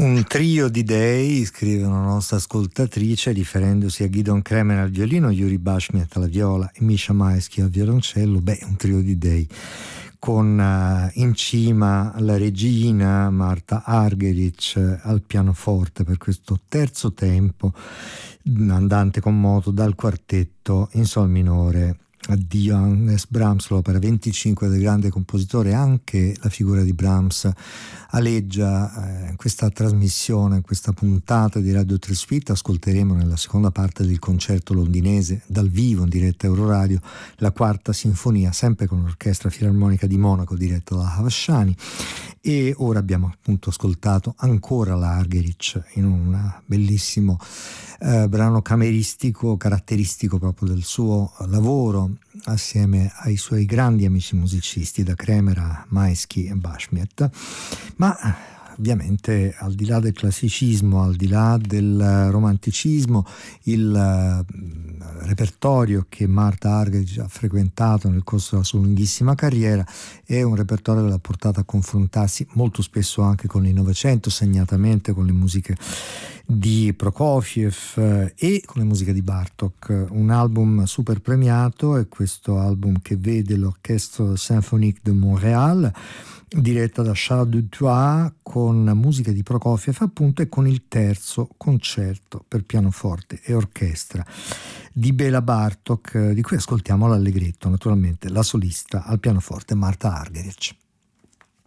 Un trio di dei, scrive una nostra ascoltatrice, riferendosi a Gidon Kremer al violino, Yuri Bashmiat alla viola e Misha Maesky al violoncello. Un trio di dei con in cima la regina Marta Argerich al pianoforte per questo terzo tempo, andante con moto dal quartetto in sol minore di Johannes Brahms, l'opera 25 del grande compositore. Anche la figura di Brahms aleggia in questa trasmissione, in questa puntata di Radio Trisuit. Ascolteremo nella seconda parte del concerto londinese dal vivo in diretta Euroradio la quarta sinfonia, sempre con l'Orchestra Filarmonica di Monaco diretta da Havashani. E ora abbiamo appunto ascoltato ancora la Argerich in un bellissimo brano cameristico, caratteristico proprio del suo lavoro assieme ai suoi grandi amici musicisti, da Kremer a Maesky e Bashmiat. Ma ovviamente, al di là del classicismo, al di là del romanticismo, il repertorio che Marta Argerich ha frequentato nel corso della sua lunghissima carriera è un repertorio che l'ha portato a confrontarsi molto spesso anche con il Novecento, segnatamente con le musiche di Prokofiev e con le musiche di Bartók. Un album super premiato è questo album che vede l'Orchestre Symphonique de Montréal diretta da Charles Dutoit, con musica di Prokofiev appunto, e con il terzo concerto per pianoforte e orchestra di Béla Bartók, di cui ascoltiamo l'allegretto, naturalmente la solista al pianoforte Marta Argerich.